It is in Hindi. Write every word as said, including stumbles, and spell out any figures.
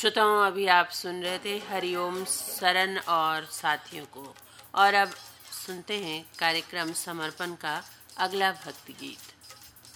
श्रोताओं, अभी आप सुन रहे थे हरिओम सरन और साथियों को। और अब सुनते हैं कार्यक्रम समर्पण का अगला भक्ति गीत।